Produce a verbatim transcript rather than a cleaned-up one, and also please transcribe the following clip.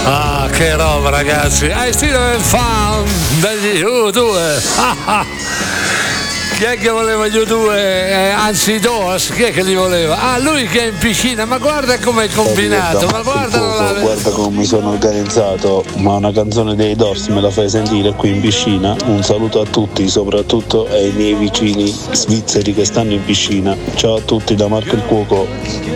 Ah, che roba, ragazzi. I still have fun degli U due. Chi è che voleva gli U due? Eh, anzi Doors, chi è che li voleva? Ah, lui che è in piscina, ma guarda com'è combinato, ma guarda la... Guarda come mi sono organizzato, ma una canzone dei Doors me la fai sentire qui in piscina? Un saluto a tutti, soprattutto ai miei vicini svizzeri che stanno in piscina. Ciao a tutti da Marco il Cuoco.